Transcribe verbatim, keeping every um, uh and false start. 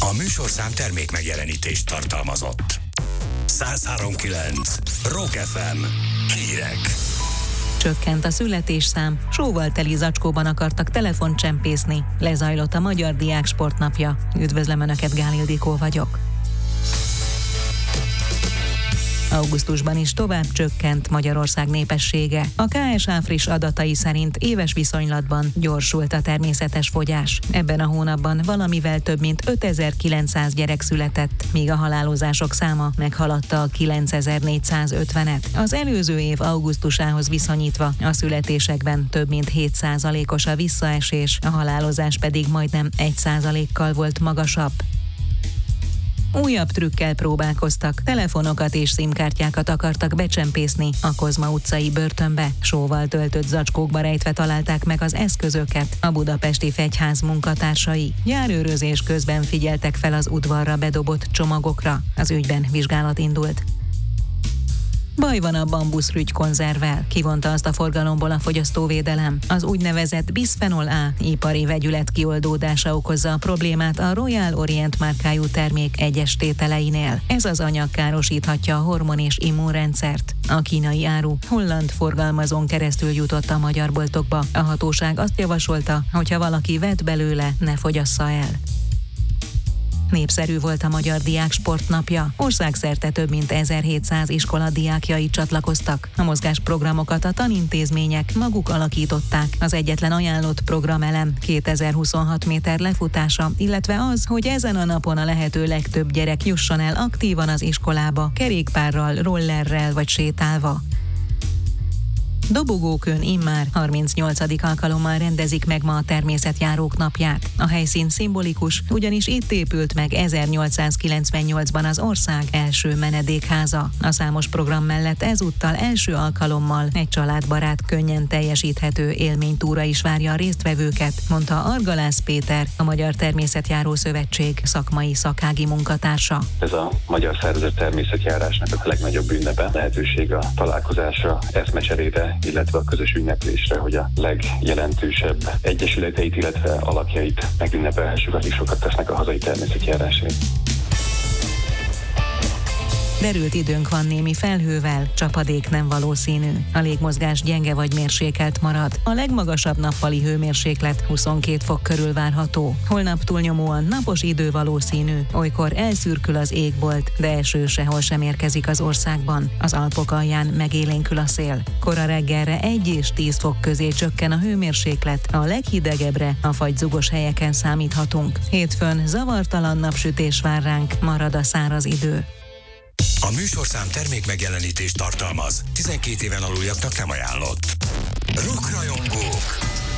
A műsorszám termék megjelenítést tartalmazott. száz három kilenc Rock ef em hírek. Csökkent a születésszám, sóval teli zacskóban akartak telefont csempészni. Lezajlott a Magyar Diák Sportnapja. Üdvözlöm Önöket, Gál Ildikó vagyok. Augusztusban is tovább csökkent Magyarország népessége. A ká es á friss adatai szerint éves viszonylatban gyorsult a természetes fogyás. Ebben a hónapban valamivel több mint ötezer-kilencszáz gyerek született, míg a halálozások száma meghaladta a kilencezer-négyszázötvenet. Az előző év augusztusához viszonyítva a születésekben több mint hét százalékos a visszaesés, a halálozás pedig majdnem egy százalékkal volt magasabb. Újabb trükkel próbálkoztak, telefonokat és szimkártyákat akartak becsempészni a Kozma utcai börtönbe. Sóval töltött zacskókba rejtve találták meg az eszközöket a budapesti fegyház munkatársai. Járőrözés közben figyeltek fel az udvarra bedobott csomagokra. Az ügyben vizsgálat indult. Baj van a bambuszrügy konzervvel, kivonta azt a forgalomból a fogyasztóvédelem. Az úgynevezett bisphenol A ipari vegyület kioldódása okozza a problémát a Royal Orient márkájú termék egyes tételeinél. Ez az anyag károsíthatja a hormon- és immunrendszert. A kínai áru holland forgalmazón keresztül jutott a magyar boltokba. A hatóság azt javasolta, hogyha valaki vett belőle, ne fogyassza el. Népszerű volt a Magyar Diák Sportnapja. Országszerte több mint ezerhétszáz iskola diákjai csatlakoztak. A mozgásprogramokat a tanintézmények maguk alakították. Az egyetlen ajánlott programelem kétezer-huszonhat méter lefutása, illetve az, hogy ezen a napon a lehető legtöbb gyerek jusson el aktívan az iskolába, kerékpárral, rollerrel vagy sétálva. Dobogókön immár harmincnyolcadik alkalommal rendezik meg ma a természetjárók napját. A helyszín szimbolikus, ugyanis itt épült meg ezernyolcszázkilencvennyolcban az ország első menedékháza. A számos program mellett ezúttal első alkalommal egy családbarát, könnyen teljesíthető élménytúra is várja a résztvevőket, mondta Argalász Péter, a Magyar Természetjáró Szövetség szakmai szakági munkatársa. Ez a magyar szervezet természetjárásnak a legnagyobb ünnepe, lehetőség a találkozásra, eszmecserére, illetve a közös ünneplésre, hogy a legjelentősebb egyesületeit, illetve alakjait megünnepelhessük, akik sokat tesznek a hazai természetjárásért. Derült időnk van némi felhővel, csapadék nem valószínű. A légmozgás gyenge vagy mérsékelt marad. A legmagasabb nappali hőmérséklet huszonkét fok körül várható. Holnap túlnyomóan napos idő valószínű, olykor elszürkül az égbolt, de eső sehol sem érkezik az országban. Az Alpok alján megélénkül a szél. Kora reggelre egy és tíz fok közé csökken a hőmérséklet, a leghidegebbre a fagyzugos helyeken számíthatunk. Hétfőn zavartalan napsütés vár ránk, marad a száraz idő. A műsorszám termék megjelenítést tartalmaz. tizenkét éven aluljaknak nem ajánlott. Rock rajongók!